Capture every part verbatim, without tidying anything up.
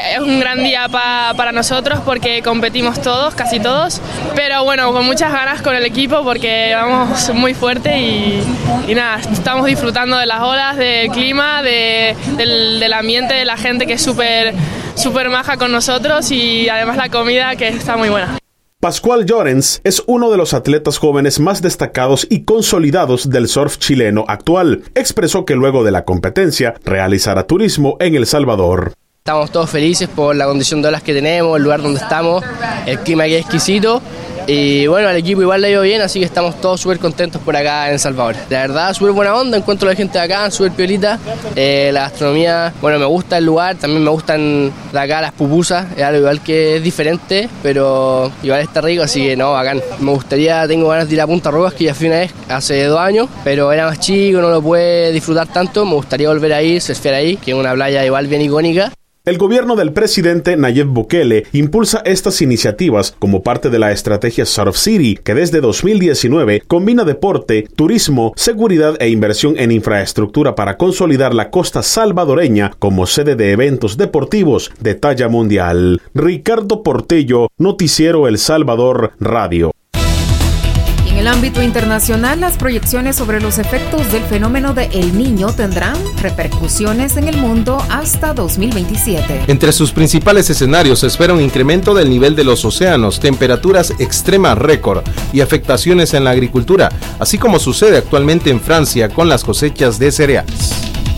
es un gran día pa, para nosotros porque competimos todos, casi todos, pero bueno, con muchas ganas con el equipo porque vamos muy fuerte y, y nada, estamos disfrutando de las olas, del clima, de, del, del ambiente, de la gente que es súper súper maja con nosotros y además la comida que está muy buena. Pascual Llorens es uno de los atletas jóvenes más destacados y consolidados del surf chileno actual. Expresó que luego de la competencia realizará turismo en El Salvador. Estamos todos felices por la condición de olas que tenemos, el lugar donde estamos, el clima que es exquisito. Y bueno, al equipo igual le ha ido bien, así que estamos todos súper contentos por acá en El Salvador. La verdad, súper buena onda, encuentro a la gente de acá, súper piolita. Eh, la gastronomía, bueno, me gusta el lugar, también me gustan de acá las pupusas, es algo igual que es diferente, pero igual está rico, así que no, bacán. Me gustaría, tengo ganas de ir a Punta Arenas, que ya fui una vez, hace dos años, pero era más chico, no lo pude disfrutar tanto, me gustaría volver a ir, surfear ahí, que es una playa igual bien icónica. El gobierno del presidente Nayib Bukele impulsa estas iniciativas como parte de la estrategia Surf City, que desde dos mil diecinueve combina deporte, turismo, seguridad e inversión en infraestructura para consolidar la costa salvadoreña como sede de eventos deportivos de talla mundial. Ricardo Portillo, Noticiero El Salvador Radio. En el ámbito internacional, las proyecciones sobre los efectos del fenómeno de El Niño tendrán repercusiones en el mundo hasta dos mil veintisiete. Entre sus principales escenarios se espera un incremento del nivel de los océanos, temperaturas extremas récord y afectaciones en la agricultura, así como sucede actualmente en Francia con las cosechas de cereales.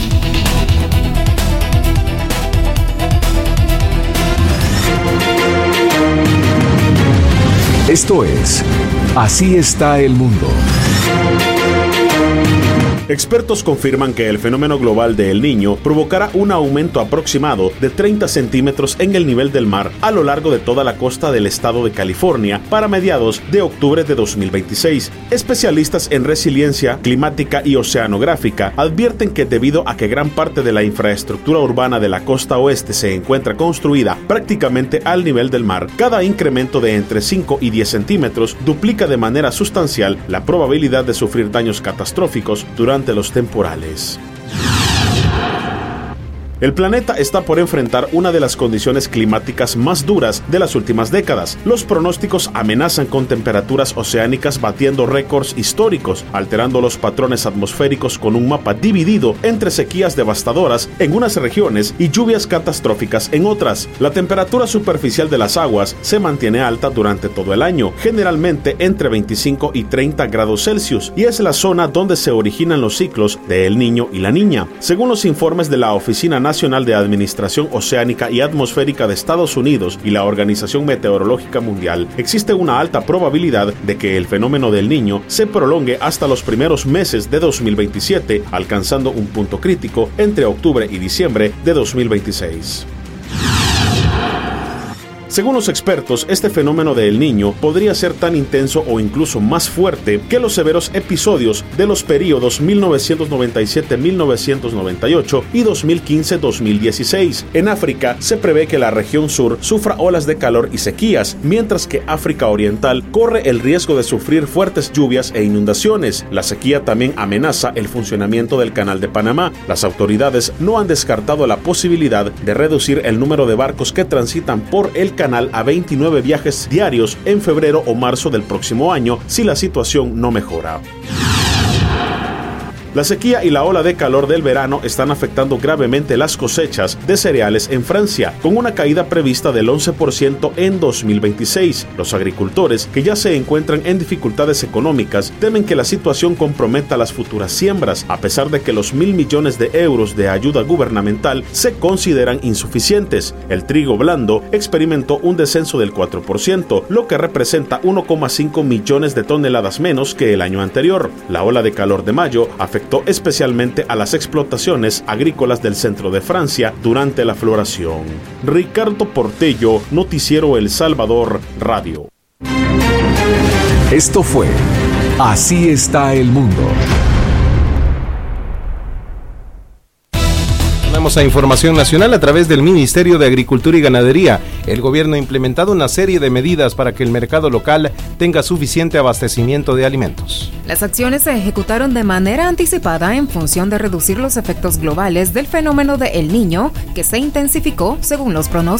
Esto es Así está el mundo. Expertos confirman que el fenómeno global de El Niño provocará un aumento aproximado de treinta centímetros en el nivel del mar a lo largo de toda la costa del estado de California para mediados de octubre de dos mil veintiséis. Especialistas en resiliencia climática y oceanográfica advierten que debido a que gran parte de la infraestructura urbana de la costa oeste se encuentra construida prácticamente al nivel del mar, cada incremento de entre cinco y diez centímetros duplica de manera sustancial la probabilidad de sufrir daños catastróficos durante los temporales. El planeta está por enfrentar una de las condiciones climáticas más duras de las últimas décadas. Los pronósticos amenazan con temperaturas oceánicas batiendo récords históricos, alterando los patrones atmosféricos con un mapa dividido entre sequías devastadoras en unas regiones y lluvias catastróficas en otras. La temperatura superficial de las aguas se mantiene alta durante todo el año, generalmente entre veinticinco y treinta grados Celsius, y es la zona donde se originan los ciclos de El Niño y La Niña. Según los informes de la Oficina Nacional Nacional de Administración Oceánica y Atmosférica de Estados Unidos y la Organización Meteorológica Mundial, existe una alta probabilidad de que el fenómeno del Niño se prolongue hasta los primeros meses de dos mil veintisiete, alcanzando un punto crítico entre octubre y diciembre de dos mil veintiséis. Según los expertos, este fenómeno de El Niño podría ser tan intenso o incluso más fuerte que los severos episodios de los períodos mil novecientos noventa y siete a mil novecientos noventa y ocho y dos mil quince a dos mil dieciséis. En África se prevé que la región sur sufra olas de calor y sequías, mientras que África Oriental corre el riesgo de sufrir fuertes lluvias e inundaciones. La sequía también amenaza el funcionamiento del Canal de Panamá. Las autoridades no han descartado la posibilidad de reducir el número de barcos que transitan por el canal canal a veintinueve viajes diarios en febrero o marzo del próximo año si la situación no mejora. La sequía y la ola de calor del verano están afectando gravemente las cosechas de cereales en Francia, con una caída prevista del once por ciento en dos mil veintiséis. Los agricultores, que ya se encuentran en dificultades económicas, temen que la situación comprometa las futuras siembras, a pesar de que los mil millones de euros de ayuda gubernamental se consideran insuficientes. El trigo blando experimentó un descenso del cuatro por ciento, lo que representa uno coma cinco millones de toneladas menos que el año anterior. La ola de calor de mayo afectó especialmente a las explotaciones agrícolas del centro de Francia durante la floración. Ricardo Portillo, Noticiero El Salvador Radio. Esto fue Así está el mundo. Vamos a información nacional a través del Ministerio de Agricultura y Ganadería. El gobierno ha implementado una serie de medidas para que el mercado local tenga suficiente abastecimiento de alimentos. Las acciones se ejecutaron de manera anticipada en función de reducir los efectos globales del fenómeno de El Niño, que se intensificó según los pronósticos.